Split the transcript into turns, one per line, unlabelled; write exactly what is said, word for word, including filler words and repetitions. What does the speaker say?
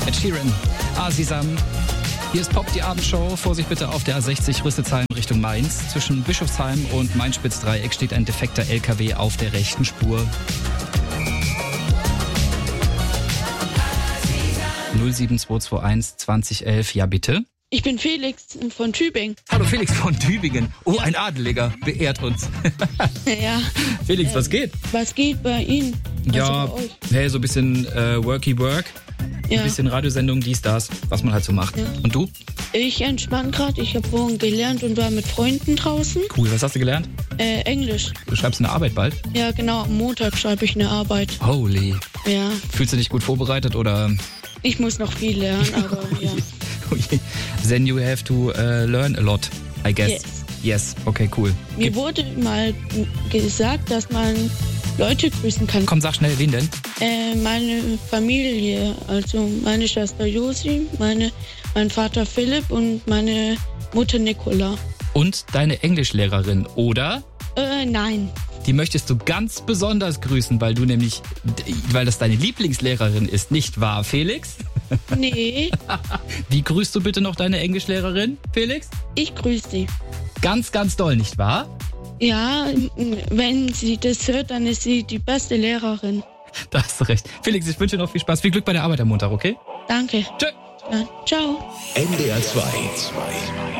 Ed Sheeran, Asisam. Hier ist Pop, die Abendshow. Vorsicht bitte auf der A sechzig Rüsselsheim Richtung Mainz. Zwischen Bischofsheim und Main-Spitz-Dreieck steht ein defekter L K W auf der rechten Spur. null sieben zwei zwei eins zwanzig elf, ja bitte.
Ich bin Felix von Tübingen.
Hallo Felix von Tübingen. Oh, ein Adeliger, beehrt uns.
Ja.
Felix,
äh,
was geht?
Was geht bei Ihnen?
Ja,
also bei euch?
hey, so ein bisschen äh, Worky Work,
Ja.
ein bisschen Radiosendung, dies, das, was man halt so macht.
Ja.
Und du?
Ich entspann gerade. Ich habe vorhin gelernt und war mit Freunden draußen.
Cool, was hast du gelernt?
Äh, Englisch.
Du schreibst eine Arbeit bald?
Ja, genau. Am Montag schreibe ich eine Arbeit.
Holy.
Ja.
Fühlst du dich gut vorbereitet oder?
Ich muss noch viel lernen, aber ja.
Okay. Then you have to uh, learn a lot, I guess.
Yes.
Yes, okay, cool.
Mir
Gib-
wurde mal gesagt, dass man Leute grüßen kann.
Komm, sag schnell, wen denn?
Äh, meine Familie, also meine Schwester Josi, meine, mein Vater Philipp und meine Mutter Nicola.
Und deine Englischlehrerin, oder?
Äh, nein.
Die möchtest du ganz besonders grüßen, weil du nämlich, weil das deine Lieblingslehrerin ist, nicht wahr, Felix?
Nee,
Wie grüßt du bitte noch deine Englischlehrerin, Felix?
ich grüße sie.
Ganz, ganz doll, nicht wahr?
Ja, wenn sie das hört, dann ist sie die beste Lehrerin.
Da hast du recht. Felix, ich wünsche dir noch viel Spaß. Viel Glück bei der Arbeit am Montag, okay?
Danke.
Tschö.
Ja, ciao.
N D R zwei.